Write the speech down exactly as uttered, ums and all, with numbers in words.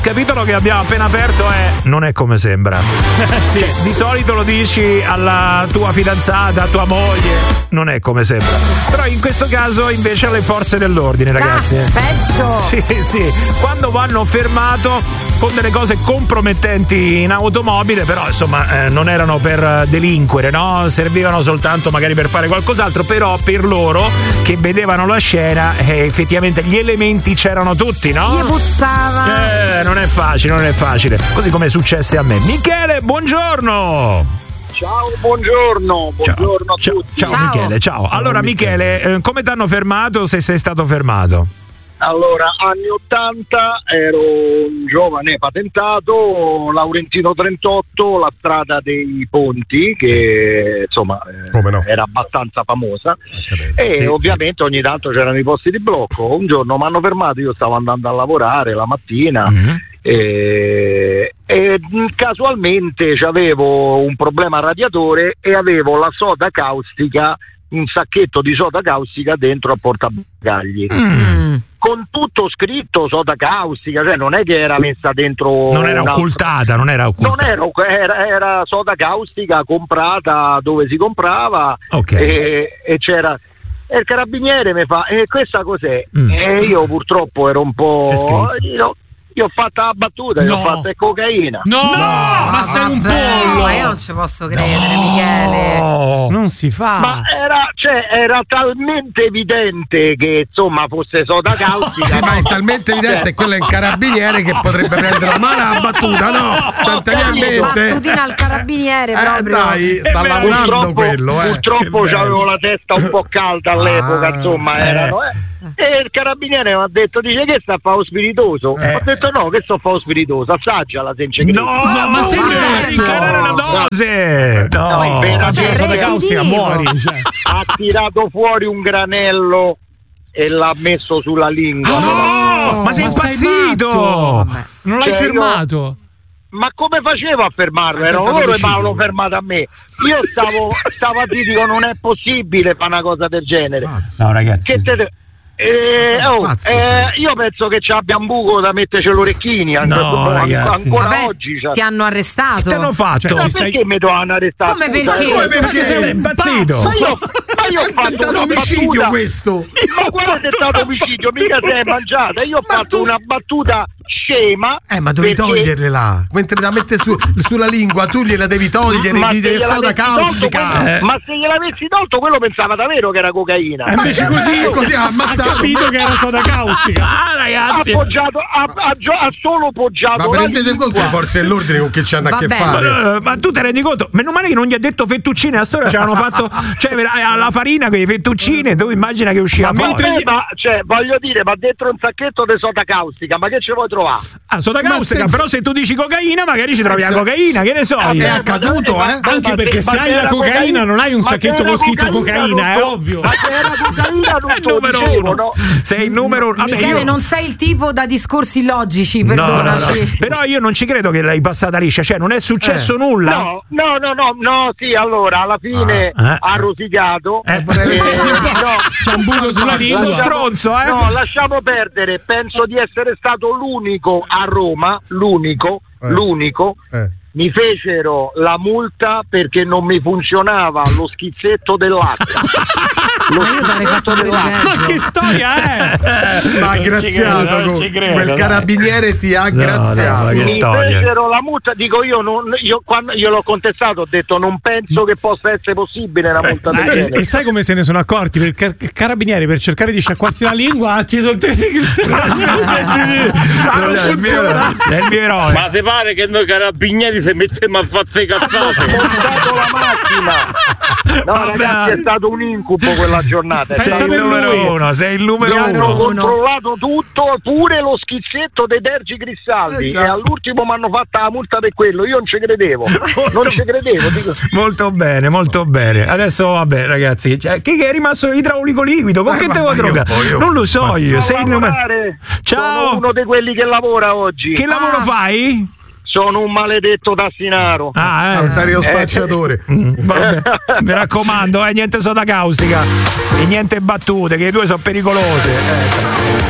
capitolo che abbiamo appena aperto è non è come sembra. Sì. Cioè, di solito lo dici alla tua fidanzata, a tua moglie, non è come sembra. Però in questo caso invece alle forze dell'ordine, ragazzi. Ah, peggio. Sì, sì. Quando vanno fermato con delle cose compromettenti in automobile, però insomma eh, non erano per delinquere, no? Servivano soltanto magari per fare qualcos'altro, però per loro che vedevano la scena eh, effettivamente gli elementi c'erano tutti, no? Io puzzava. Eh, non è facile, non è facile. Così come è successo a me. Michele, buongiorno. Ciao, buongiorno, buongiorno ciao, a tutti. Ciao, ciao Michele, ciao. Allora ciao, Michele, Michele eh, come ti hanno fermato, se sei stato fermato? Allora, anni ottanta, ero un giovane patentato, Laurentino trentotto, la strada dei Ponti, che sì. insomma eh, no? era abbastanza famosa, e sì, ovviamente sì. ogni tanto c'erano i posti di blocco. Un giorno mi hanno fermato, io stavo andando a lavorare la mattina, mm-hmm. e, e casualmente avevo un problema al radiatore e avevo la soda caustica, un sacchetto di soda caustica dentro a portabagagli. Mm. Con tutto scritto soda caustica, cioè non è che era messa dentro, non era occultata, non era occultata. Non era, era, era soda caustica comprata dove si comprava, okay. e, e c'era e il carabiniere mi fa e questa cos'è? Mm. E io purtroppo ero un po' io, io ho fatto la battuta, no. io ho fatto è cocaina. No, no ma, ma sei un pollo! Ma io non ci posso credere, no. Michele. Non si fa. Ma era, cioè, era talmente evidente che insomma fosse soda caustica. Sì, ma è talmente evidente che quello è il carabiniere che potrebbe prendere la mano a battuta, no? Cioè, teniamente. Battutina al carabiniere eh, proprio. Dai, sta lavorando purtroppo, quello, eh. Purtroppo avevo la testa un po' calda all'epoca, ah, insomma, eh. erano, eh. E il carabiniere mi ha detto, dice che sta a fare spiritoso? Eh. Ho detto no, che sto a fare spiritoso, assaggiala se c'è. No, no, ma sei a incarare la dose. No, no, no. Cioè, muori, cioè. Ha tirato fuori un granello e l'ha messo sulla lingua. No, no, ma sei impazzito! Non l'hai cioè, fermato? Io... Ma come facevo a fermarlo? Erano loro che mi avevano fermato a me. Io stavo, stavo a dire, dico, non è possibile fare una cosa del genere. No, ragazzi. Che te... Eh, oh, pazzo, eh, io penso che ci abbia un buco da metterci l'orecchini anche, no, ancora Vabbè, oggi cioè. Ti hanno arrestato? Ti hanno fatto? Cioè, ma stai... perché mi dovevano arrestare? Come perché? Come perché? Perché sei impazzito? Ma io, ma io ho è fatto tentato omicidio battuta. questo. Ma quello è stato omicidio, mica se è mangiata. Io ho ma fatto tu... una battuta scema. Eh, ma devi perché... toglierla. Mentre la mette su, sulla lingua, tu gliela devi togliere, ma di dire soda caustica. Eh. Ma se gliel'avessi tolto, quello pensava davvero che era cocaina. E invece così, così ha ammazzato. Ha capito che era soda caustica. Ah, ragazzi. Ha, poggiato, ha, ha, ha solo poggiato. Ma prendete conto le forze dell'ordine con che ci hanno Vabbè. a che fare? Ma, ma tu ti rendi conto? Meno male che non gli ha detto fettuccine, a storia ci avevano fatto, cioè alla farina con le fettuccine, tu immagina che usciva ma fuori. Mentre, ma, cioè, voglio dire, ma dentro un sacchetto di soda caustica, ma che ci vuoi trovare? Ah, soda caustica, se... però se tu dici cocaina, magari ci trovi la cocaina, che ne so io. È accaduto, eh? Anche perché se hai la cocaina non hai un sacchetto con scritto cocaina, è ovvio. Ma se era cocaina non il numero uno, no? Sei il numero uno. Michele, io... non sei il tipo da discorsi illogici, perdonaci. No, no, no. Però io non ci credo che l'hai passata liscia, cioè non è successo eh. nulla. No, no, no, no, no, sì, allora alla fine ah, eh, ha rosicato. Eh, eh, no, c'è un buco sulla lingua. Uno stronzo, eh? No, lasciamo perdere, penso di essere stato l'unico a Roma, l'unico, eh. l'unico. Eh. Mi fecero la multa perché non mi funzionava lo schizzetto dell'acqua. Lo schizzetto dell'acqua. Ma che storia è? Ma graziato, quel carabiniere ti ha no, graziato. No, mi storia. fecero la multa, dico io, non, io quando io l'ho contestato ho detto non penso che possa essere possibile una multa del genere. E sai come se ne sono accorti? Perché il carabiniere per cercare di sciacquarsi la lingua ha chiesto il test non funziona. È il mio eroe. Ma ti pare che noi carabinieri se mettiamo a fare cazzate? Ho portato la macchina. No, vabbè, ragazzi, è stato un incubo quella giornata. Sei il numero lui. uno, sei il numero Mi uno. hanno controllato tutto, pure lo schizzetto dei tergi cristalli. Eh, e all'ultimo mi hanno fatto la multa per quello. Io non ci credevo. Non ci credevo. Dico. Molto bene, molto bene. Adesso vabbè, ragazzi, cioè, chi è rimasto idraulico liquido? Con eh, che te vuoi drogare? Non lo so io. Sei il numero. Ciao. Sono uno di quelli che lavora oggi. Che lavoro ah. fai? Sono un maledetto tassinaro. Ah, eh. Un serio spacciatore. Eh. Vabbè, mi raccomando, eh, niente soda caustica e niente battute, che i due sono pericolose. Eh.